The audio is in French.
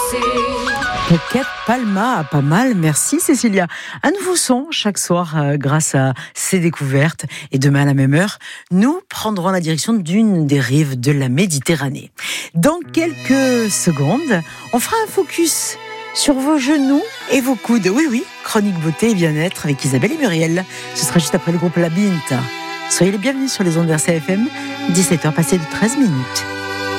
Coquette Palma, pas mal, merci Cécilia. Un nouveau son chaque soir grâce à ces découvertes. Et demain à la même heure, nous prendrons la direction d'une des rives de la Méditerranée. Dans quelques secondes, on fera un focus sur vos genoux et vos coudes. Oui, oui, chronique beauté et bien-être avec Isabelle et Muriel. Ce sera juste après le groupe Labyrinthe. Soyez les bienvenus sur les ondes RCFM, 17h passées de 13 minutes.